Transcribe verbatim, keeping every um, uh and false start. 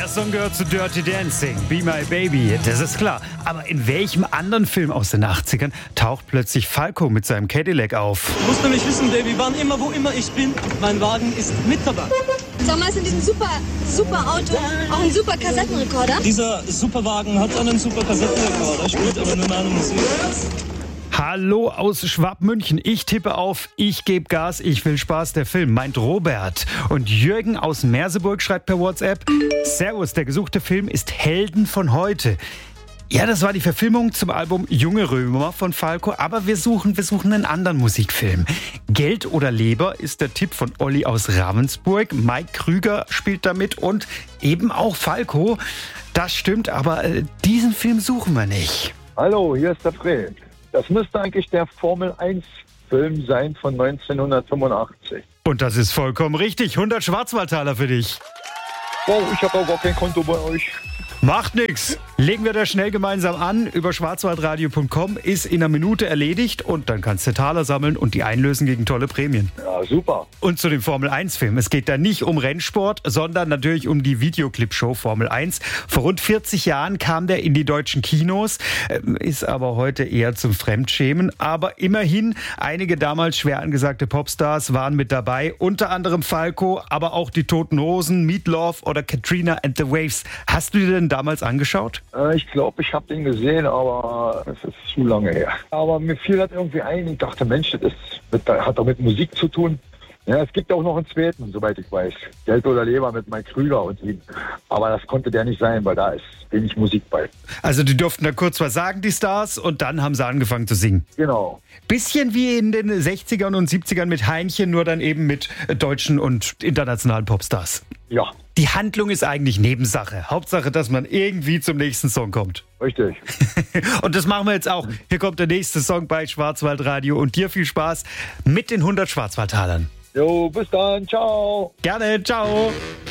Song gehört zu Dirty Dancing, Be My Baby, das ist klar. Aber in welchem anderen Film aus den achtzigern taucht plötzlich Falco mit seinem Cadillac auf? Du musst nämlich wissen, Baby, wann immer, wo immer ich bin, mein Wagen ist mit dabei. Sag mal, ist in diesem super, super Auto auch ein super Kassettenrekorder? Dieser Superwagen hat einen super Kassettenrekorder, spielt aber nur meine Musik. Hallo aus Schwabmünchen. Ich tippe auf Ich gebe Gas, ich will Spaß, der Film, meint Robert. Und Jürgen aus Merseburg schreibt per WhatsApp: Servus, der gesuchte Film ist Helden von heute. Ja, das war die Verfilmung zum Album Junge Römer von Falco, aber wir suchen, wir suchen einen anderen Musikfilm. Geld oder Leber ist der Tipp von Olli aus Ravensburg. Mike Krüger spielt damit und eben auch Falco. Das stimmt, aber äh, diesen Film suchen wir nicht. Hallo, hier ist der Fred. Das müsste eigentlich der Formel eins Film sein von neunzehnhundertfünfundachtzig. Und das ist vollkommen richtig. hundert Schwarzwaldtaler für dich. Wow, ich habe auch gar kein Konto bei euch. Macht nix. Legen wir das schnell gemeinsam an. Über schwarzwaldradio punkt com ist in einer Minute erledigt und dann kannst du Taler sammeln und die einlösen gegen tolle Prämien. Ja, super. Und zu dem Formel eins Film. Es geht da nicht um Rennsport, sondern natürlich um die Videoclip-Show Formel eins. Vor rund vierzig Jahren kam der in die deutschen Kinos, ist aber heute eher zum Fremdschämen. Aber immerhin, einige damals schwer angesagte Popstars waren mit dabei. Unter anderem Falco, aber auch die Toten Hosen, Meatloaf oder Katrina and the Waves. Hast du dir denn damals angeschaut? Äh, ich glaube, ich habe den gesehen, aber es ist zu lange her. Aber mir fiel das irgendwie ein. Ich dachte, Mensch, das ist, das hat doch mit Musik zu tun. Ja, es gibt auch noch einen zweiten, soweit ich weiß. Geld oder Leber mit Mike Krüger und ihm. Aber das konnte der nicht sein, weil da ist wenig Musik bei. Also die durften da kurz was sagen, die Stars, und dann haben sie angefangen zu singen. Genau. Bisschen wie in den sechzigern und siebzigern mit Heinchen, nur dann eben mit deutschen und internationalen Popstars. Ja. Die Handlung ist eigentlich Nebensache. Hauptsache, dass man irgendwie zum nächsten Song kommt. Richtig. Und das machen wir jetzt auch. Hier kommt der nächste Song bei Schwarzwaldradio und dir viel Spaß mit den hundert Schwarzwaldtalern. Jo, bis dann. Ciao. Gerne. Ciao.